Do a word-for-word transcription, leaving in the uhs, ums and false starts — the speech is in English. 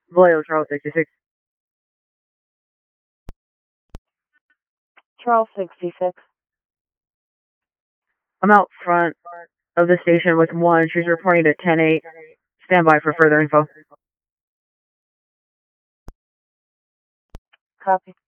Vallejo, Charles sixty-six. Charles sixty-six. I'm out front of the station with one. She's reporting to ten eight. Stand by for further info. Copy.